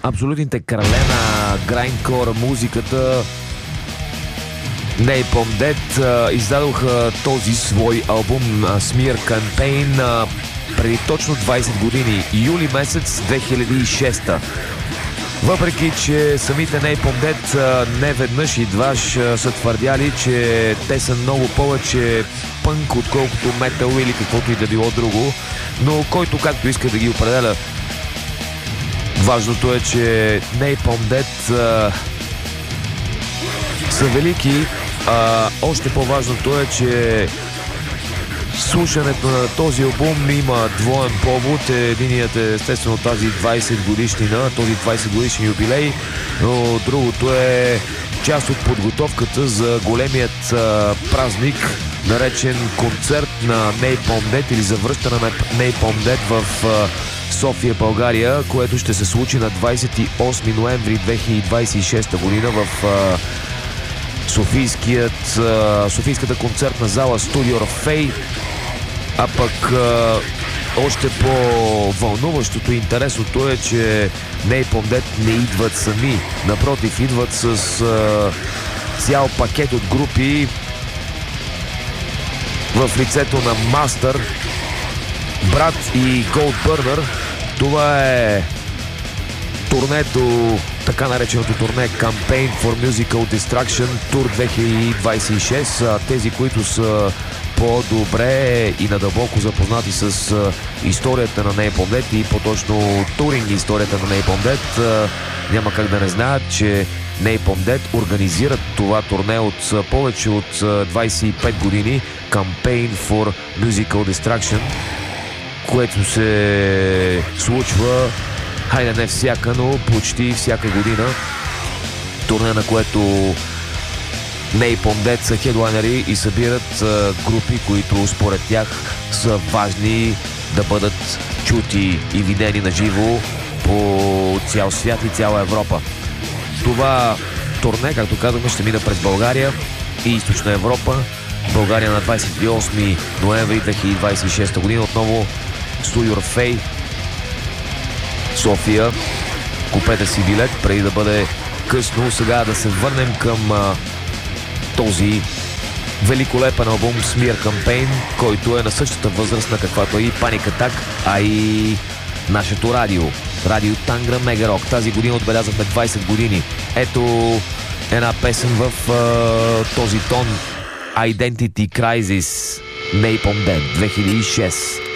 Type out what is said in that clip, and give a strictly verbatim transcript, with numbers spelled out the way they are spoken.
абсолютните крале на грайндкор музиката. Napalm Death издадоха този свой албум Smear Campaign преди точно двайсет години, юли месец две хиляди и шеста. Въпреки че самите Napalm Death не веднъж и дваш са твърдяли, че те са много повече пънк, отколкото метал или каквото и да било друго, но който както иска да ги определя. Важното е, че Napalm Death а, са велики. А, още по-важното е, че слушането на този албум има двоен повод. Единият е естествено тази двайсет годишнина, този двайсет годишен юбилей, но другото е част от подготовката за големият а, празник, наречен концерт на Napalm Death или завръщане на Napalm Death в а, София, България, което ще се случи на двайсет и осми ноември две хиляди двайсет и шеста година в а, Софийският, а, Софийската концертна зала Studio Orfei. А пък а, още по-вълнуващото и интересното е, че Napalm Death не идват сами. Напротив, идват с а, цял пакет от групи в лицето на Master, Брат и Goldburner. Това е турнето, така нареченото турне Campaign for Musical Destruction Tour две хиляди двайсет и шеста. Тези, които са по-добре и надълбоко запознати с историята на Napalm Death и по-точно туринг историята на Napalm Death, няма как да не знаят, че Napalm Death организират това турне от повече от двайсет и пет години, Campaign for Musical Destruction, което се случва, хайде не всяка, но почти всяка година. Турне, на което Napalm Death са хедлайнери и събират а, групи, които според тях са важни да бъдат чути и видени на живо по цял свят и цяла Европа. Това турне, както казваме, ще мина през България и Източна Европа. България на двайсет и осми ноември две хиляди двайсет и шеста година. Отново Studio Orfei, София. Купете си билет преди да бъде късно. Сега да се върнем към а, този великолепен албум Smear Campaign, който е на същата възраст, на каквато е и Panic Attack, а и нашето радио. Радио Тангра Мега Рок. Тази година отбелязахме двайсет години. Ето една песен в а, този тон. Identity Crisis, Napalm Death, две хиляди и шеста.